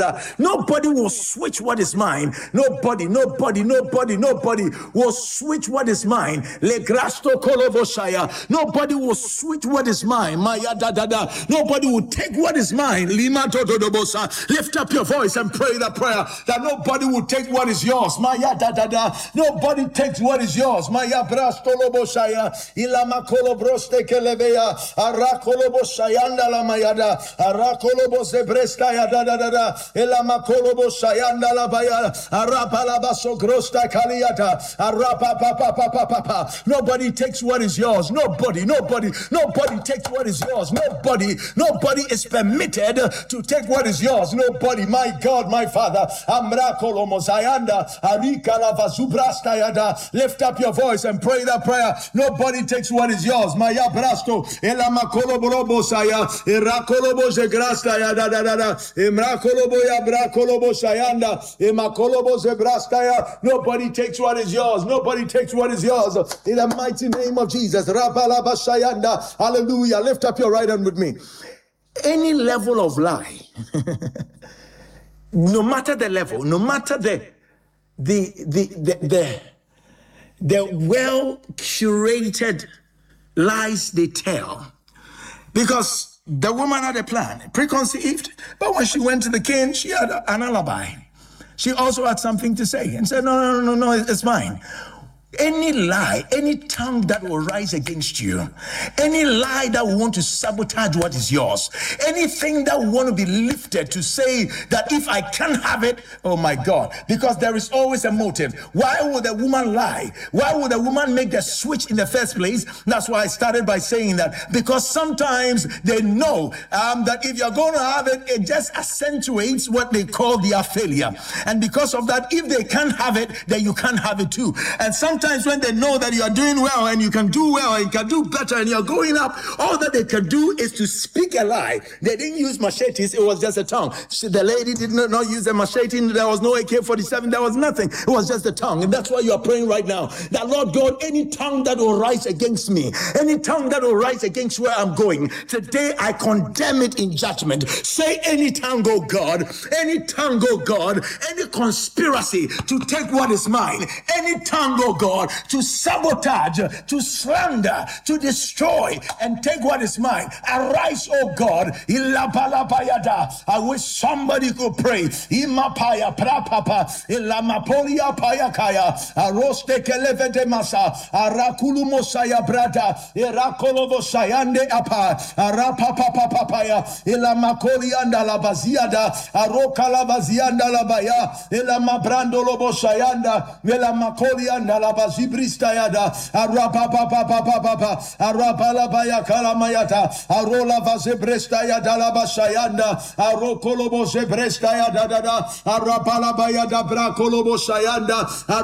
Nobody will switch what is mine. Nobody will switch what is mine. Nobody will switch what is mine. Nobody will take what is mine. Lift up your voice and pray that prayer that nobody will take what is yours. Nobody takes what is yours. Nobody takes what is yours. Nobody takes what is yours. Nobody is permitted to take what is yours. Nobody, my God, my Father. Lift up your voice and pray that prayer. Nobody takes what is yours. Maya brasto elamakolobo saya erakolobo zegrasta ya da emrakolobo ya brakolobo sayanda emakolobo zebrasta ya. Nobody takes what is yours. Nobody takes what is yours. In the mighty name of Jesus. Rabalaba sayanda. Hallelujah. Lift up your right hand with me. Any level of lie, no matter the level, no matter the well curated lies they tell, because the woman had a plan, preconceived, but when she went to the king, she had an alibi. She also had something to say and said, no, it's fine. Any lie, any tongue that will rise against you, any lie that will want to sabotage what is yours, anything that will want to be lifted to say that if I can't have it, oh my God, because there is always a motive. Why would a woman lie? Why would a woman make the switch in the first place? That's why I started by saying that, because sometimes they know that if you're going to have it, it just accentuates what they call their failure. And because of that, if they can't have it, then you can't have it too. And sometimes when they know that you are doing well and you can do well and you can do better and you're going up, all that they can do is to speak a lie. They didn't use machetes, it was just a tongue. The lady did not use a machete, there was no AK-47, there was nothing. It was just a tongue. And that's why you are praying right now, that Lord God, any tongue that will rise against me, any tongue that will rise against where I'm going, today I condemn it in judgment. Say any tongue, oh God, any tongue, oh God, any conspiracy to take what is mine, any tongue, oh God, to sabotage, to slander, to destroy, and take what is mine. Arise, oh God. I wish somebody could pray. Imapaya prapapa ilamapolia payakaya aroste kelevete masa arakulu mosaya brada irakolovo sayande apa arapapapapaya ilamakoli anda labaziada aroka labazianda labaya ilamabrando lobo sayanda ilamakoli anda labazibrista yada arapapapapapa arapalabaya kalamayata arola vazebresta yada labasayanda arokolobo zebresta yada arapalabaya da brakolobo sayanda